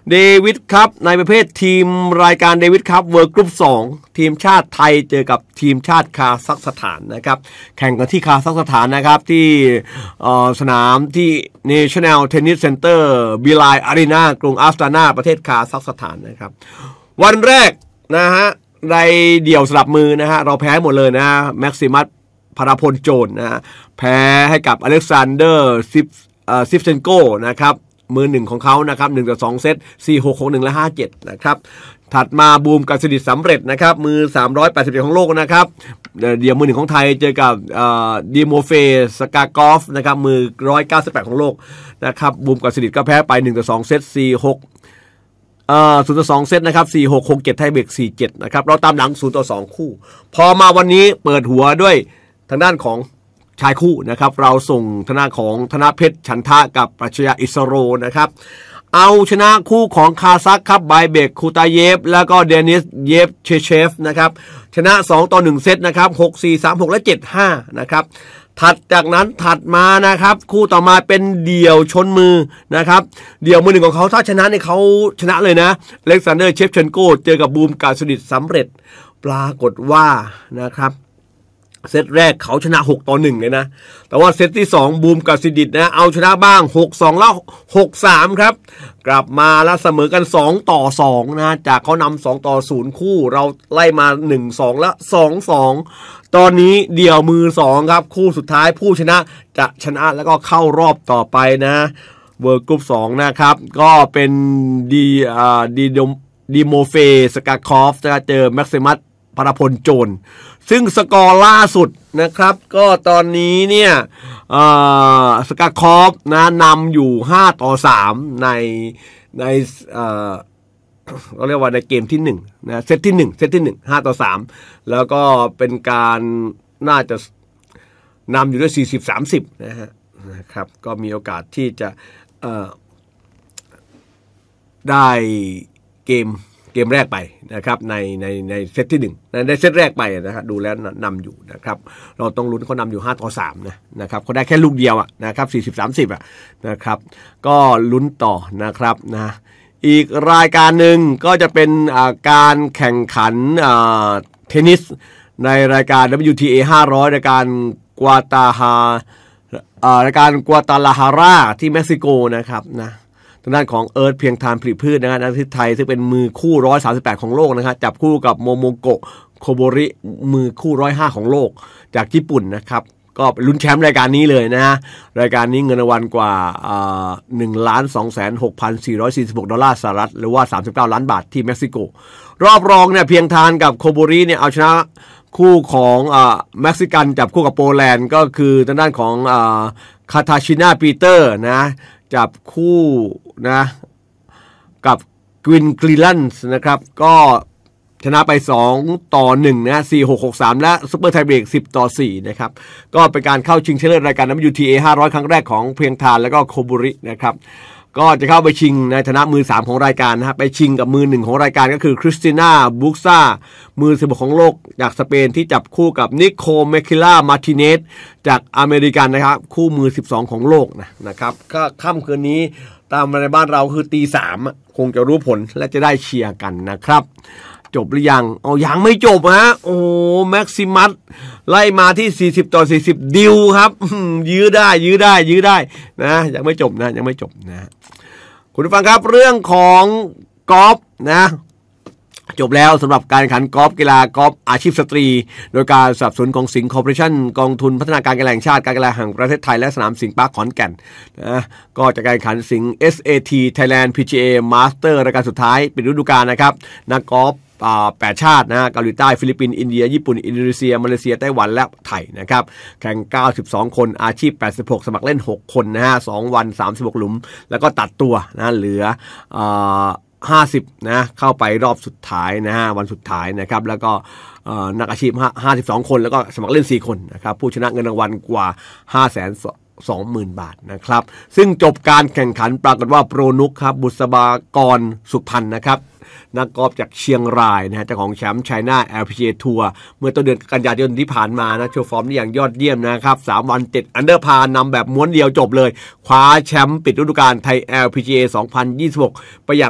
เดวิดครับในประเภททีมรายการเดวิดครับเวิร์กรุ๊ป2ทีมชาติไทยเจอกับทีมชาติคาซัคสถานนะครับแข่งกันที่คาซัคสถานนะครับที่สนามที่ National Tennis Center บิลายอารีนากรุงอัสตานาประเทศคาซัคสถานนะครับวันแรกนะฮะในเดี่ยวสลับมือนะฮะเราแพ้หมดเลยนะแม็กซิมัสพาราพลโจนนะฮะแพ้ให้กับอเล็กซานเดอร์ซิฟเชนโกนะครับมือหนึ่งของเขานะครับ1-2 เซต 4-6 6-1 และ 5-7 นะครับถัดมาบูมกัสดิตสำเร็จนะครับมือ387ของโลกนะครับเดี่ยวมือหนึ่งของไทยเจอกับดีโมเฟสกากอฟนะครับมือ198ของโลกนะครับบูมกัสดิตก็แพ้ไป1-2 เซต 4-60-2 เซตนะครับ 4-6 6-7 ไทยเบรก 4-7 นะครับเราตามหลัง0-2 คู่พอมาวันนี้เปิดหัวด้วยทางด้านของชายคู่นะครับเราส่งทางด้านของธนเพชรฉันทะกับปรัชญาอิสโรนะครับเอาชนะคู่ของคาซัคครับไบเบกคูตาเยฟแล้วก็เดนิสเยฟเชฟนะครับชนะ2-1 เซตนะครับ 6-4 3-6 และ 7-5 นะครับถัดจากนั้นถัดมานะครับคู่ต่อมาเป็นเดี่ยวชนมือนะครับเดี่ยวมือหนึ่งของเขาถ้าชนะเนี่ยเขาชนะเลยนะอเล็กซานเดอร์เชฟเชนโกเจอกับบูมกาสดิตสำเร็จปรากฏว่านะครับเซตแรกเขาชนะ6-1เลยนะแต่ว่าเซตที่2บูมกัสดิตนะเอาชนะบ้าง 6-2 แล้ว 6-3 ครับกลับมาแล้วเสมอกัน2-2นะจากเขานำ2-0คู่เราไล่มา 1-2 แล้ว 2-2 ตอนนี้เดี่ยวมือ2ครับคู่สุดท้ายผู้ชนะจะชนะแล้วก็เข้ารอบต่อไปนะเวิร์กรุ๊ป2นะครับก็เป็นดีโมเฟสกาคอฟจะเจอแม็กซิมัสพาราพลโจนซึ่งสกอร์ล่าสุดนะครับก็ตอนนี้เนี่ยสกาคอฟนะนำอยู่5-3ในเขาเรียกว่าในเกมที่1นะเซตที่1 5-3แล้วก็เป็นการน่าจะนำอยู่ด้วย40-30นะครับก็มีโอกาสที่จะได้เกมแรกไปนะครับในเซตที่1ในเซตแรกไปนะครับดูแล้วนำอยู่นะครับเราต้องลุ้นเขานำอยู่5-3นะครับเขาได้แค่ลูกเดียวนะครับ40-30นะครับก็ลุ้นต่อนะครับนะอีกรายการหนึ่งก็จะเป็นการแข่งขันเทนนิสในรายการ WTA 500รายการกัวตาลาฮาราที่เม็กซิโกนะครับนะทางด้านของเอิร์ธเพียงทานผลิตพืชนะครับนักเทนนิสไทยซึ่งเป็นมือคู่138ของโลกนะครับจับคู่กับโมโมโกะโคโบริมือคู่105ของโลกจากญี่ปุ่นนะครับก็ลุ้นแชมป์รายการนี้เลยนะฮะรายการนี้เงินรางวัลกว่า$1,26,446หรือว่า39ล้านบาทที่เม็กซิโกรอบรองเนี่ยเพียงทานกับโคโบริเนี่ยเอาชนะคู่ของเม็กซิกันจับคู่กับโปแลนด์ก็คือทางด้านของคาทาชินาปีเตอร์นะจับคู่นะกับกวินกลีลันส์นะครับก็ชนะไป2-1นะ4-6-6-3และซุปเปอร์ไทเบรก10-4นะครับก็เป็นการเข้าชิงชนะเลิศรายการ WTA 500ครั้งแรกของเพียงทานแล้วก็โคบุรินะครับก็จะเข้าไปชิงในฐานะมือ3ของรายการนะครับไปชิงกับมือ1ของรายการก็คือคริสติน่าบุกซ่ามือ16ของโลกจากสเปนที่จับคู่กับนิโคเมคิล่ามาร์ติเนสจากอเมริกันนะครับคู่มือ12ของโลกนะครับก็ค่ำคืนนี้ตามในบ้านเราคือตี3คงจะรู้ผลและจะได้เชียร์กันนะครับจบหรือยังยังไม่จบฮะโอ้แม็กซิมัสไล่มาที่40-40ดิวครับยื้อได้นะยังไม่จบนะคุณผู้ฟังครับเรื่องของกอล์ฟนะจบแล้วสำหรับการแข่งขันกอล์ฟกีฬากอล์ฟอาชีพสตรีโดยการสนับสนุนของสิงห์คอร์ปอเรชั่นกองทุนพัฒนาการกีฬาแห่งชาติการกีฬาแห่งประเทศไทยและสนามสิงห์ปาร์คขอนแก่นนะก็จะการแข่งขันสิงห์ SAT Thailand PGA Master รายการสุดท้ายปิดฤดูกาลนะครับนักกอล์ฟ8 ชาตินะเกาหลีใต้ฟิลิปปินส์อินเดียญี่ปุ่นอินโดนีเซียมาเลเซียไต้หวันและไทยนะครับแข่ง92คนอาชีพ86สมัครเล่น6คนนะฮะ2วัน36หลุมแล้วก็ตัดตัวนะเหลือ50นะเข้าไปรอบสุดท้ายนะฮะวันสุดท้ายนะครับแล้วก็นักอาชีพ52คนแล้วก็สมัครเล่น4คนนะครับผู้ชนะเงินรางวัลกว่า520,000 บาทนะครับซึ่งจบการแข่งขันปรากฏว่าโปรนุกครับบุษบากรสุพรรณนะครับนักกอล์ฟจากเชียงรายนะฮะเจ้าของแชมป์ China LPGA Tour เมื่อต้นเดือนกันยายนที่ผ่านมานะโชว์ฟอร์มได้อย่างยอดเยี่ยมนะครับ3วัน7อันเดอร์พาร์นำแบบม้วนเดียวจบเลยคว้าแชมป์ปิดฤดูกาลไทย LPGA 2026ไปอย่าง